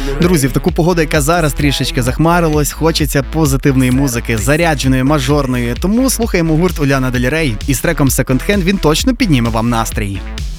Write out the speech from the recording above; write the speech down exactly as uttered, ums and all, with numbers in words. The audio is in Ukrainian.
Друзі, в таку погоду, яка зараз трішечки захмарилась, хочеться позитивної музики, зарядженої, мажорної. Тому слухаємо гурт Уляна Дель Рей із треком Second Hand, він точно підніме вам настрій.